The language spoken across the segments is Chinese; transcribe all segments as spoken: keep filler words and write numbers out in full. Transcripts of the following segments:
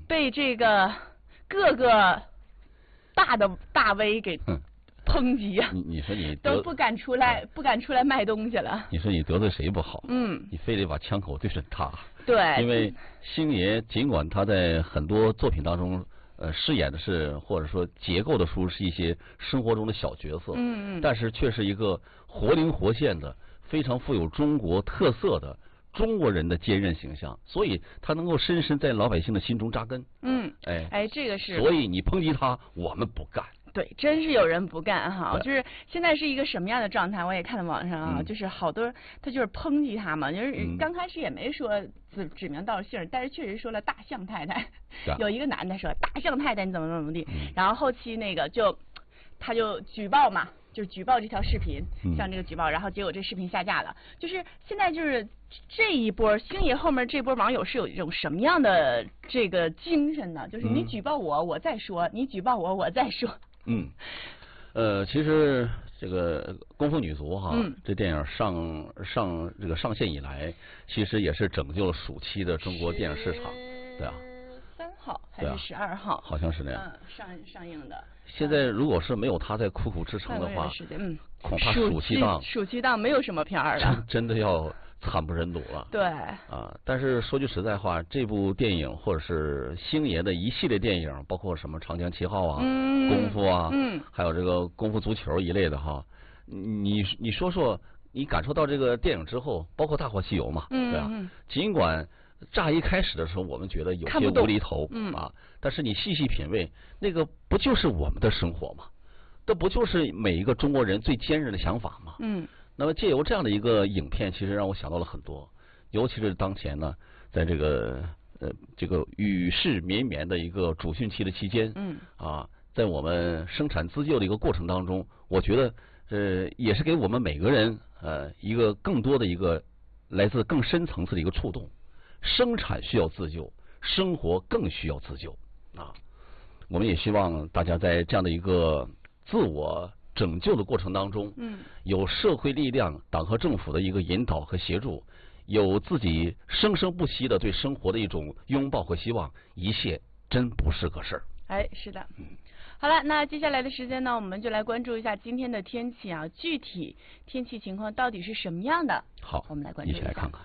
被这个各个大的大 V 给抨击啊！ 你你说你都不敢出来，不敢出来卖东西了。 你说你得罪谁不好？ 嗯， 你非得把枪口对准他。 对， 因为星爷尽管他在很多作品当中。呃，饰演的是或者说结构的书是一些生活中的小角色， 嗯嗯， 但是却是一个活灵活现的、非常富有中国特色的中国人的坚韧形象，所以他能够深深在老百姓的心中扎根。 嗯， 哎哎，这个是。 所以你抨击他，我们不干。 对，真是有人不干哈，就是现在是一个什么样的状态？我也看到网上啊， 嗯、 就是好多他就是抨击他嘛，就是刚开始也没说指指名道姓，但是确实说了大象太太，有一个男的说大象太太你怎么怎么地， 嗯、 然后后期那个就他就举报嘛，就是举报这条视频， 嗯、 像这个举报，然后结果这视频下架了。就是现在就是这一波星爷后面这波网友是有一种什么样的这个精神呢？就是你举报我，嗯、我再说；你举报我，我再说。 嗯，呃，其实这个《功夫女足》哈， 嗯、 这电影上上这个上线以来，其实也是拯救了暑期的中国电影市场，对啊。 三号还是十二号？ 好像是那样。 嗯，上上映的。 现在如果是没有他在苦苦支撑的话， 嗯， 恐怕暑期档暑期档没有什么片儿了， 真的要惨不忍睹了。 对。 啊，但是说句实在话，这部电影或者是星爷的一系列电影，包括什么《长江七号》啊、 嗯、 功夫啊， 嗯， 还有这个功夫足球一类的哈，你你说说，你感受到这个电影之后，包括《大话西游》嘛， 嗯、 对啊，尽管乍一开始的时候，我们觉得有些无厘头， 嗯啊，但是你细细品味，那个不就是我们的生活吗？这不就是每一个中国人最坚韧的想法吗？ 嗯。 那么借由这样的一个影片，其实让我想到了很多，尤其是当前呢，在这个呃这个雨势绵绵的一个主汛期的期间， 嗯， 啊，在我们生产自救的一个过程当中，我觉得呃也是给我们每个人呃一个更多的一个来自更深层次的一个触动。生产需要自救，生活更需要自救啊！我们也希望大家在这样的一个自我拯救的过程当中， 嗯， 有社会力量、党和政府的一个引导和协助，有自己生生不息的对生活的一种拥抱和希望，一切真不是个事儿。 哎，是的。好了，那接下来的时间呢，我们就来关注一下今天的天气啊，具体天气情况到底是什么样的？ 好， 我们来关注一下。 一起来看看。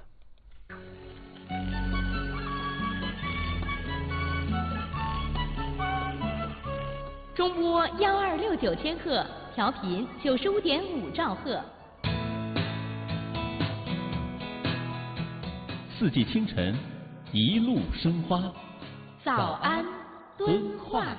中波幺二六九千赫，调频九十五点五兆赫。 四季清晨，一路生花。 早安，敦化。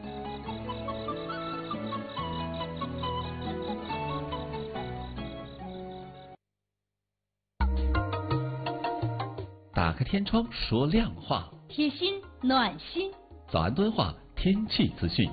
打开天窗说亮话， 贴心暖心。 早安敦化天气资讯。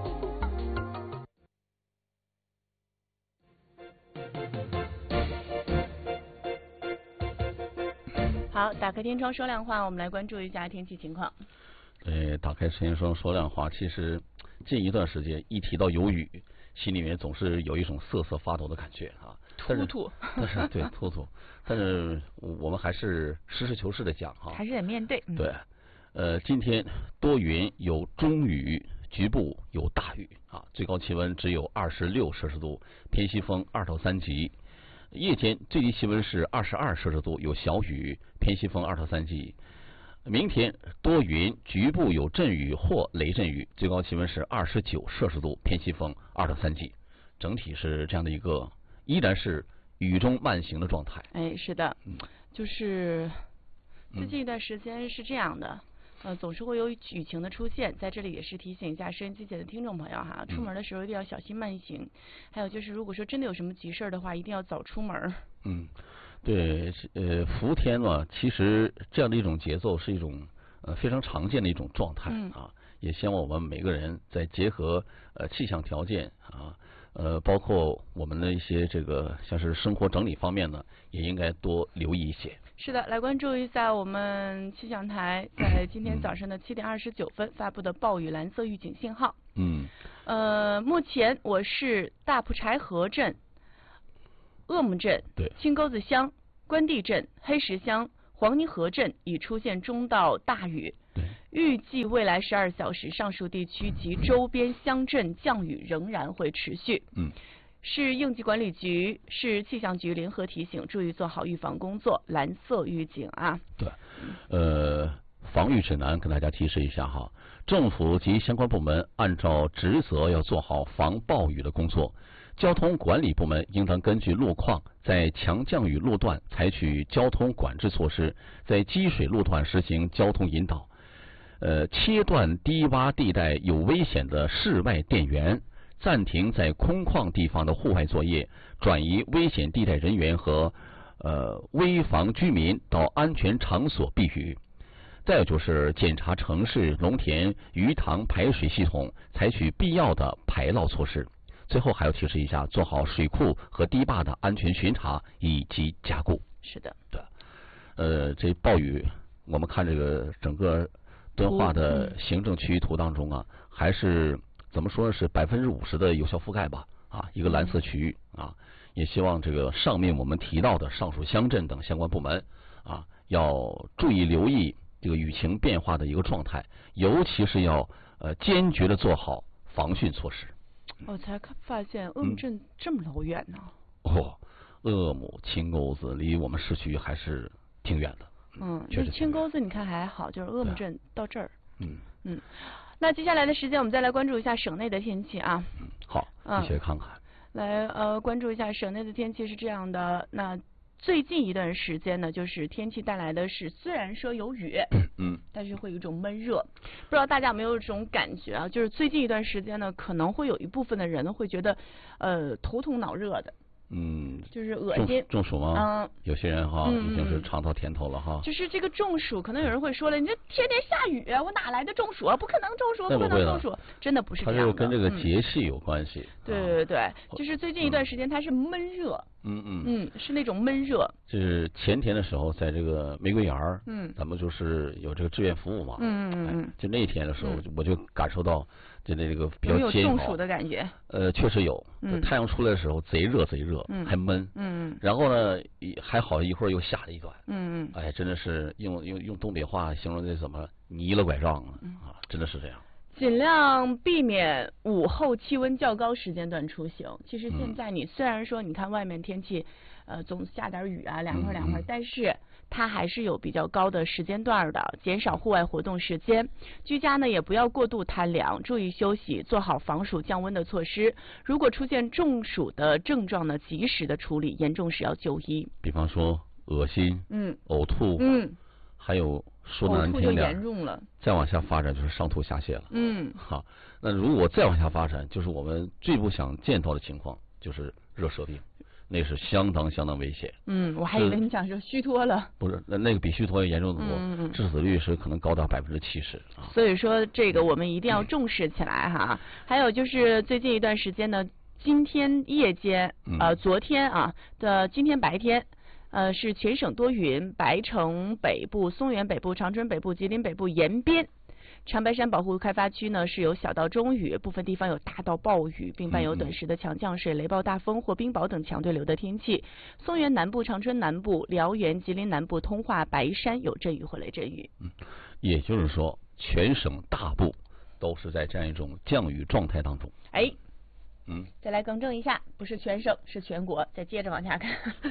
好，打开天窗说亮话，我们来关注一下天气情况。 呃，打开天窗说亮话，其实近一段时间一提到有雨，心里面总是有一种瑟瑟发抖的感觉啊。 突突。 但是对突突，但是我们还是实事求是的讲哈， 还是得面对。 对，呃，今天多云有中雨，局部有大雨啊，最高气温只有二十六摄氏度，偏西风二到三级。夜间最低气温是二十二摄氏度，有小雨，偏西风二到三级。明天多云，局部有阵雨或雷阵雨，最高气温是二十九摄氏度，偏西风二到三级。整体是这样的一个，依然是雨中慢行的状态。 哎，是的，嗯、就是最近一段时间是这样的。嗯呃，总是会有雨情的出现，在这里也是提醒一下收音机前的听众朋友哈，出门的时候一定要小心慢行。嗯、还有就是，如果说真的有什么急事的话，一定要早出门。 嗯，对，呃，伏天嘛，其实这样的一种节奏是一种呃非常常见的一种状态、 嗯、 啊。也希望我们每个人在结合呃气象条件啊，呃，包括我们的一些这个像是生活整理方面呢，也应该多留意一些。 是的，来关注一下我们气象台在今天早上的七点二十九分发布的暴雨蓝色预警信号。 嗯。 呃，目前我市大埔柴河镇、鄂木镇、 对、 青沟子乡、关帝镇、黑石乡、黄泥河镇已出现中到大雨。 对。 预计未来十二小时上述地区及周边乡镇降雨仍然会持续。 嗯。 市应急管理局、市气象局联合提醒，注意做好预防工作，蓝色预警啊。 对，呃，防御指南跟大家提示一下哈，政府及相关部门按照职责要做好防暴雨的工作。交通管理部门应当根据路况，在强降雨路段采取交通管制措施，在积水路段实行交通引导。呃，切断低洼地带有危险的室外电源。暂停在空旷地方的户外作业，转移危险地带人员和呃危房居民到安全场所避雨。再有就是检查城市、农田、鱼塘排水系统，采取必要的排涝措施。最后还要提示一下，做好水库和堤坝的安全巡查以及加固。 是的， 对，呃，这暴雨，我们看这个整个敦化的行政区域图当中啊，还是。怎么说呢？是百分之五十的有效覆盖吧，啊，一个蓝色区域啊，也希望这个上面我们提到的上述乡镇等相关部门啊，要注意留意这个雨情变化的一个状态，尤其是要呃坚决的做好防汛措施。 我才看发现鄂姆镇这么老远呢、 啊。哦，鄂姆青沟子离我们市区还是挺远的。 嗯，那青沟子你看还好，就是鄂姆镇到这儿。 嗯嗯。那接下来的时间，我们再来关注一下省内的天气啊。 嗯，好，一起来看看。 嗯、来呃，关注一下省内的天气是这样的。那最近一段时间呢，就是天气带来的是，虽然说有雨， 嗯， 但是会有一种闷热。不知道大家有没有这种感觉啊？就是最近一段时间呢，可能会有一部分的人会觉得，呃，头痛脑热的。 嗯， 就是恶心。 中暑吗？ 嗯， 有些人哈、嗯、已经是尝到甜头了哈。 就是这个中暑，可能有人会说了，你这天天下雨，我哪来的中暑啊？不可能中暑，不可能中暑，真的不是这样的。 它是跟这个节气有关系。 嗯、对对对，就是最近一段时间它是闷热。 嗯嗯嗯，是那种闷热。 就是前天的时候，在这个玫瑰园儿， 嗯， 咱们就是有这个志愿服务嘛。 嗯嗯嗯、 哎。就那天的时候，嗯、我就感受到。就那这个比较煎熬， 有中暑的感觉。 呃，确实有。 嗯。 太阳出来的时候贼热贼热， 嗯、 还闷。 嗯。 然后呢，还好一会儿又下了一段。 嗯嗯。 哎，真的是用用用东北话形容那怎么泥了拐杖啊、 嗯！ 真的是这样。 尽量避免午后气温较高时间段出行。其实现在你虽然说你看外面天气，呃，总下点雨啊，凉快凉快， 嗯嗯但是。它还是有比较高的时间段的，减少户外活动时间。居家呢也不要过度贪凉，注意休息，做好防暑降温的措施。如果出现中暑的症状呢，及时的处理，严重时要就医。 比方说恶心， 嗯， 呕吐， 嗯， 还有说的难听点， 呕吐就严重了。 再往下发展就是上吐下泻了。 嗯， 好，那如果再往下发展，就是我们最不想见到的情况，就是热射病。那是相当相当危险。 嗯，我还以为你讲说虚脱了。 不是，那那个比虚脱要严重的多， 嗯嗯、 致死率是可能高达百分之七十。 所以说这个我们一定要重视起来哈。嗯、还有就是最近一段时间呢，今天夜间呃、 嗯、 昨天啊的今天白天。呃，是全省多云，白城北部、松原北部、长春北部、吉林北部沿边。长白山保护开发区呢是有小到中雨，部分地方有大到暴雨，并伴有短时的强降水、雷暴大风或冰雹等强对流的天气。松原南部、长春南部、辽源、吉林南部、通化、白山有阵雨或雷阵雨。 嗯，也就是说，全省大部都是在这样一种降雨状态当中。 哎， 嗯， 再来更正一下，不是全省，是全国。再接着往下看。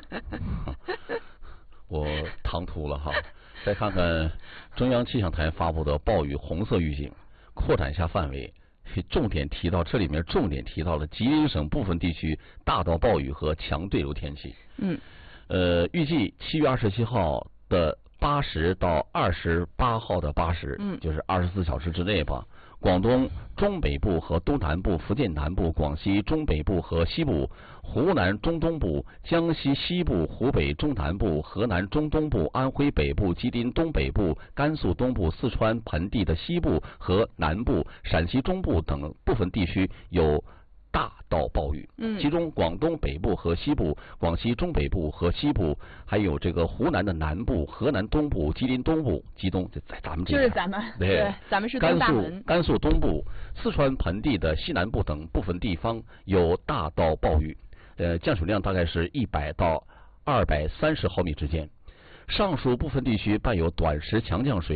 我唐突了哈。再看看中央气象台发布的暴雨红色预警，扩展一下范围，重点提到这里面重点提到了吉林省部分地区大到暴雨和强对流天气。 嗯， 呃，预计七月二十七号的八时到二十八号的八时， 嗯， 就是二十四小时之内吧。广东中北部和东南部、福建南部、广西中北部和西部、湖南中东部、江西西部、湖北中南部、河南中东部、安徽北部、吉林东北部、甘肃东部、四川盆地的西部和南部、陕西中部等部分地区有大到暴雨， 嗯， 其中广东北部和西部、广西中北部和西部，还有这个湖南的南部、河南东部、吉林东部、吉东在咱们这就是咱们对， 对咱们是东大门。 甘肃东部、四川盆地的西南部等部分地方有大到暴雨，呃，降水量大概是一百到二百三十毫米之间。上述部分地区伴有短时强降水，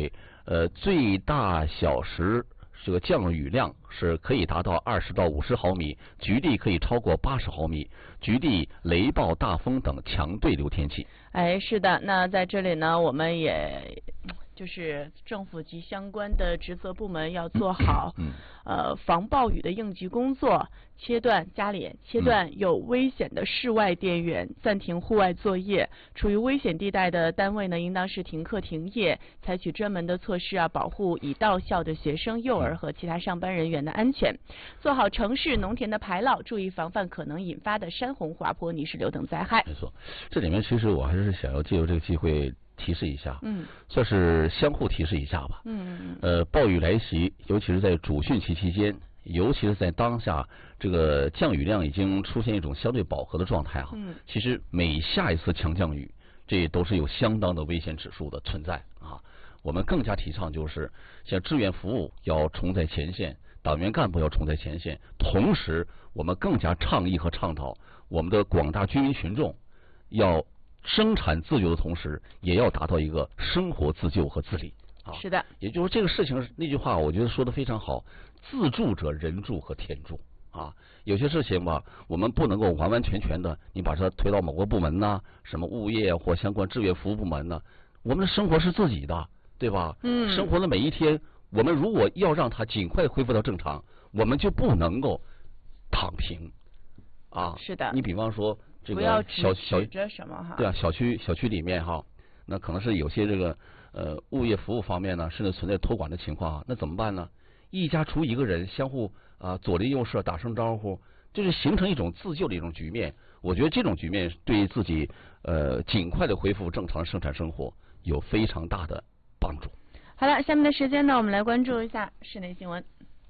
呃，最大小时这个降雨量是可以达到二十到五十毫米，局地可以超过八十毫米，局地雷暴、大风等强对流天气。 哎，是的，那在这里呢，我们也就是政府及相关的职责部门要做好， 嗯， 呃，防暴雨的应急工作，切断家里切断有危险的室外电源，暂停户外作业。处于危险地带的单位呢，应当是停课停业，采取专门的措施啊，保护已到校的学生、幼儿和其他上班人员的安全。做好城市、农田的排涝，注意防范可能引发的山洪、滑坡、泥石流等灾害。 没错，这里面其实我还是想要借由这个机会提示一下， 嗯， 算是相互提示一下吧。 嗯嗯呃，暴雨来袭，尤其是在主汛期期间，尤其是在当下这个降雨量已经出现一种相对饱和的状态啊。 嗯， 其实每下一次强降雨，这都是有相当的危险指数的存在啊。我们更加提倡就是像志愿服务要冲在前线，党员干部要冲在前线，同时我们更加倡议和倡导我们的广大居民群众要生产自救的同时，也要达到一个生活自救和自理啊。 是的， 也就是这个事情那句话，我觉得说的非常好，自助者人助和天助啊。有些事情吧，我们不能够完完全全的你把它推到某个部门呐，什么物业或相关志愿服务部门呢，我们的生活是自己的，对吧？ 嗯， 生活的每一天，我们如果要让它尽快恢复到正常，我们就不能够躺平啊。 是的， 你比方说这个不要小小指着什么哈， 对啊，小区小区里面哈，那可能是有些这个呃物业服务方面呢，甚至存在托管的情况啊，那怎么办呢？一家出一个人，相互啊、呃、左邻右舍打声招呼，就是形成一种自救的一种局面。我觉得这种局面对自己呃尽快的恢复正常生产生活有非常大的帮助。 好了，下面的时间呢，我们来关注一下室内新闻。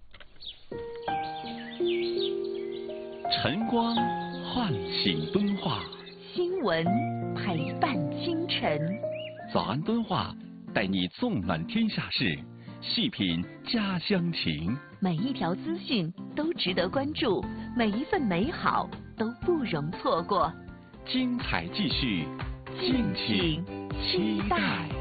晨光唤醒敦化， 新闻陪伴清晨。 早安敦化，带你纵览天下事，细品家乡情。 每一条资讯都值得关注，每一份美好都不容错过。 精彩继续，敬请期待。